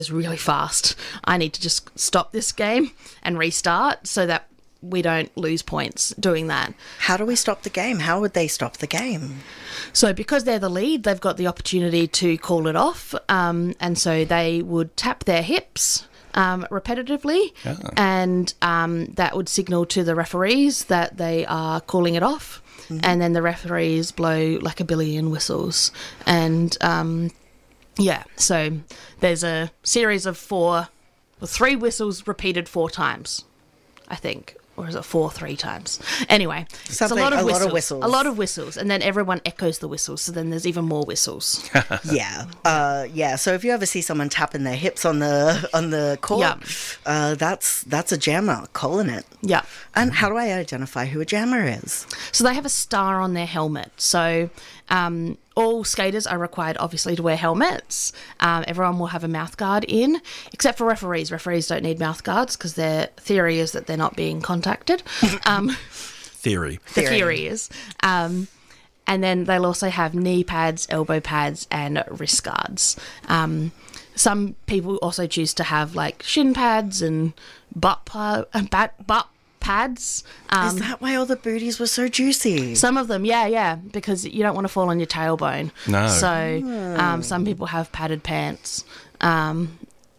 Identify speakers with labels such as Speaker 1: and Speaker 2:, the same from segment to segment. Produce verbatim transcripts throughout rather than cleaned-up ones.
Speaker 1: is really fast. I need to just stop this game and restart so that we don't lose points doing that.
Speaker 2: How do we stop the game? How would they stop the game?
Speaker 1: So because they're the lead, they've got the opportunity to call it off. Um, and so they would tap their hips um, repetitively,
Speaker 3: yeah.
Speaker 1: and um, that would signal to the referees that they are calling it off. Mm-hmm. And then the referees blow like a billion whistles. And um, yeah, so there's a series of four, well, three whistles repeated four times, I think. Or is it four three times? Anyway, it's a lot of
Speaker 2: a
Speaker 1: whistles.
Speaker 2: lot of whistles.
Speaker 1: A lot of whistles. And then everyone echoes the whistles. So then there's even more whistles.
Speaker 2: yeah. Uh, yeah. So if you ever see someone tapping their hips on the on the court,
Speaker 1: yeah.
Speaker 2: uh, that's that's a jammer calling it.
Speaker 1: Yeah.
Speaker 2: And how do I identify who a jammer is?
Speaker 1: So they have a star on their helmet. So um, all skaters are required, obviously, to wear helmets. Um, everyone will have a mouth guard in, except for referees. Referees don't need mouth guards because their theory is that they're not being contacted. Um,
Speaker 3: theory.
Speaker 1: The theory is. Um, and then they'll also have knee pads, elbow pads, and wrist guards. Um, some people also choose to have like shin pads and butt pa- uh, butt, butt pads. Um,
Speaker 2: Is that why all the booties were so juicy?
Speaker 1: Some of them, yeah, yeah, because you don't want to fall on your tailbone.
Speaker 3: No.
Speaker 1: So um, some people have padded pants. Um,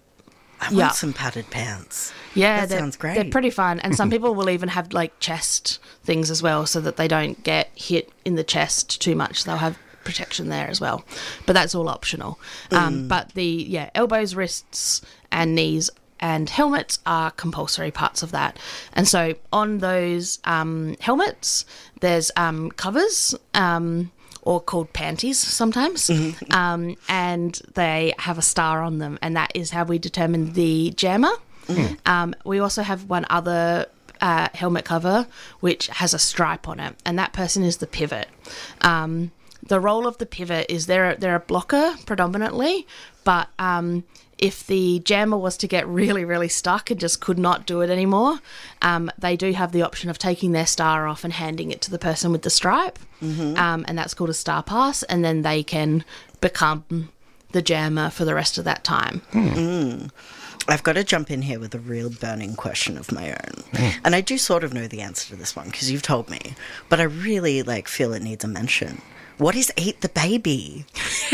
Speaker 2: I want
Speaker 1: yeah.
Speaker 2: some padded pants.
Speaker 1: Yeah,
Speaker 2: that sounds great.
Speaker 1: They're pretty fun. And some people will even have like chest things as well so that they don't get hit in the chest too much. They'll have protection there as well. But that's all optional. Um,
Speaker 2: Mm.
Speaker 1: But the, yeah, elbows, wrists and knees and helmets are compulsory parts of that. And so on those um, helmets, there's um, covers, um, or called panties sometimes,
Speaker 2: Mm-hmm.
Speaker 1: um, and they have a star on them, and that is how we determine the jammer.
Speaker 2: Mm.
Speaker 1: Um, we also have one other uh, helmet cover which has a stripe on it, and that person is the pivot. Um, the role of the pivot is they're, they're a blocker predominantly, but um, if the jammer was to get really, really stuck and just could not do it anymore, um, they do have the option of taking their star off and handing it to the person with the stripe,
Speaker 2: Mm-hmm.
Speaker 1: um, and that's called a star pass, and then they can become the jammer for the rest of that time.
Speaker 2: Mm. I've got to jump in here with a real burning question of my own. Mm. And I do sort of know the answer to this one because you've told me, but I really like feel it needs a mention. What is Eat the Baby?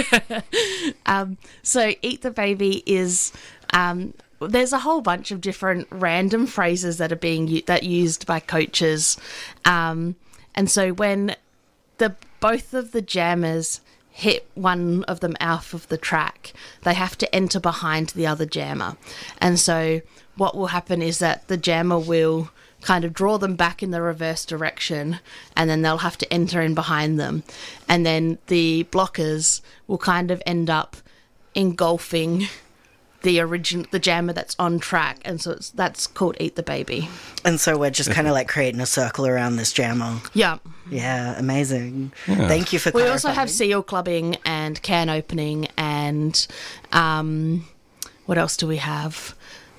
Speaker 1: um, so Eat the Baby is... Um, there's a whole bunch of different random phrases that are being u- that used by coaches. Um, and so when the both of the jammers hit one of them out of the track, they have to enter behind the other jammer. And so what will happen is that the jammer will kind of draw them back in the reverse direction, and then they'll have to enter in behind them. And then the blockers will kind of end up engulfing the origin, the jammer that's on track, and so it's, that's called Eat the Baby.
Speaker 2: And so we're just kind of like creating a circle around this jammer.
Speaker 1: Yeah.
Speaker 2: Yeah, amazing.
Speaker 3: Yeah.
Speaker 2: Thank you for
Speaker 1: We
Speaker 2: clarifying.
Speaker 1: also have seal clubbing and can opening and um, what else do we have?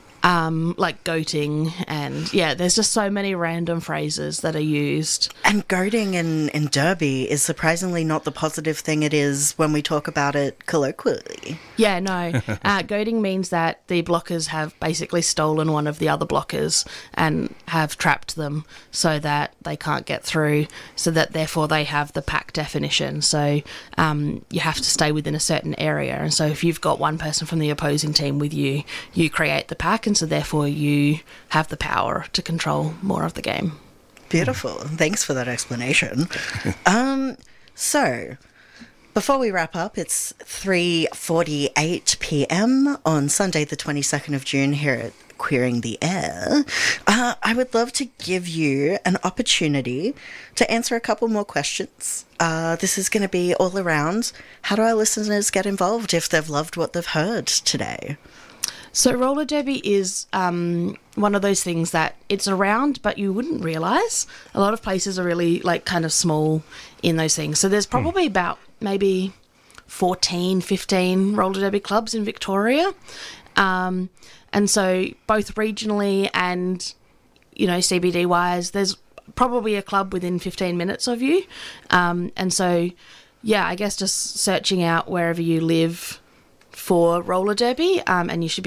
Speaker 1: Um, like goating, and yeah, there's just so many random phrases that are used.
Speaker 2: And goading in, in Derby is surprisingly not the positive thing it is when we talk about it colloquially.
Speaker 1: Yeah, no. Uh, goading means that the blockers have basically stolen one of the other blockers and have trapped them so that they can't get through, so that therefore they have the pack definition. So um, you have to stay within a certain area. And so if you've got one person from the opposing team with you, you create the pack, and so therefore you have the power to control more of the game.
Speaker 2: Beautiful. Thanks for that explanation. um, so... Before we wrap up, it's three forty-eight p.m. on Sunday the twenty-second of June here at Queering the Air. Uh, I would love to give you an opportunity to answer a couple more questions. Uh, this is going to be all around, how do our listeners get involved if they've loved what they've heard today?
Speaker 1: So roller derby is um, one of those things that it's around, but you wouldn't realise. A lot of places are really like kind of small in those things. So there's probably mm. about maybe fourteen, fifteen roller derby clubs in Victoria. Um, and so both regionally and, you know, C B D-wise, there's probably a club within fifteen minutes of you. Um, and so, yeah, I guess just searching out wherever you live for roller derby, um, and you should be